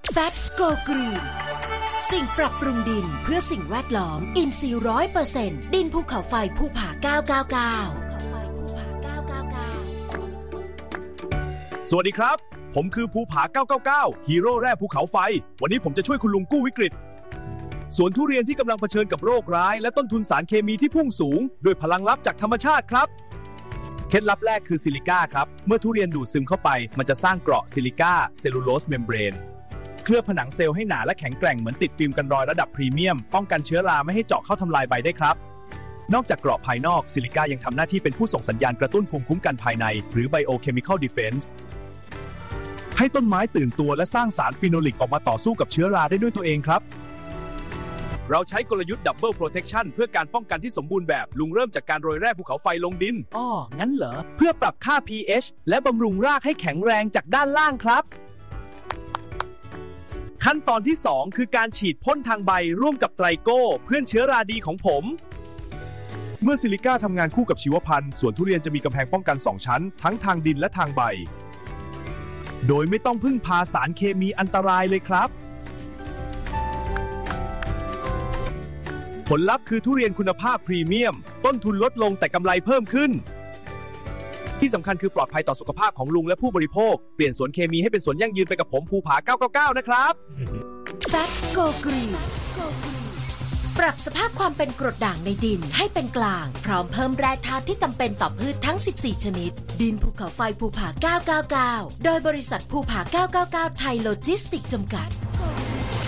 แฟตโกกรีนสิ่งปรับปรุงดินเพื่อสิ่งแวดล้อมอินทรีย์ 100% ดินภูเขาไฟภูผา999 สวัสดีครับผมคือภูผา999ฮีโร่แร่ภูเขาไฟวันนี้ผมจะช่วยคุณลุงกู้วิกฤตสวนทุเรียนที่กำลังเผชิญกับโรคร้ายและต้นทุนสารเคมีที่พุ่งสูงด้วยพลังลับจากธรรมชาติครับเคล็ดลับแรกคือซิลิก้าครับเมื่อทุเรียนดูดซึมเข้าไปมันจะสร้างเกราะซิลิก้าเซลลูโลสเมมเบรนเคลือบผนังเซลล์ให้หนาและแข็งแกร่งเหมือนติดฟิล์มกันรอยระดับพรีเมียมป้องกันเชื้อราไม่ให้เจาะเข้าทำลายใบได้ครับนอกจากเกราะภายนอกซิลิก้ายังทำหน้าที่เป็นผู้ส่งสัญญาณกระตุ้นภูมิคุ้มกันภายในหรือ Biochemical Defense ให้ต้นไม้ตื่นตัวและสร้างสารฟีโนลิกออกมาต่อสู้กับเชื้อราได้ด้วยตัวเองครับเราใช้กลยุทธ์ Double Protection เพื่อการป้องกันที่สมบูรณ์แบบลุงเริ่มจากการโรยแร่ภูเขาไฟลงดินงั้นเหรอเพื่อปรับค่า pH และบำรุงรากให้แข็งแรงจากด้านล่างครับขั้นตอนที่2คือการฉีดพ่นทางใบร่วมกับไตรโก้เพื่อนเชื้อราดีของผมเมื่อซิลิก้าทำงานคู่กับชีวพันธุ์สวนทุเรียนจะมีกำแพงป้องกัน2ชั้นทั้งทางดินและทางใบโดยไม่ต้องพึ่งพาสารเคมีอันตรายเลยครับผลลัพธ์คือทุเรียนคุณภาพพรีเมียมต้นทุนลดลงแต่กำไรเพิ่มขึ้นที่สำคัญคือปลอดภัยต่อสุขภาพของลุงและผู้บริโภคเปลี่ยนสวนเคมีให้เป็นสวนยั่งยืนไปกับผมภูผา999นะครับแฟตโกกรีนปรับสภาพความเป็นกรดด่างในดินให้เป็นกลางพร้อมเพิ่มแร่ธาตุที่จำเป็นต่อพืชทั้ง14ชนิดดินภูเขาไฟภูผา999โดยบริษัทภูผา999ไทยโลจิสติกส์จำกัด